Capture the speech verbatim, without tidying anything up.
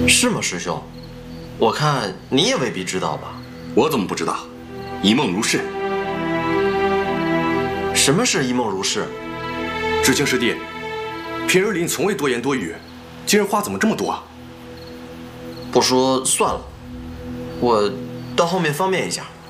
是吗，师兄？我看你也未必知道吧？ 我怎么不知道？一梦如是。 什么是一梦如是？ 知青师弟，平日里你从未多言多语，今日话怎么这么多啊？ 不说算了，我到后面方便一下。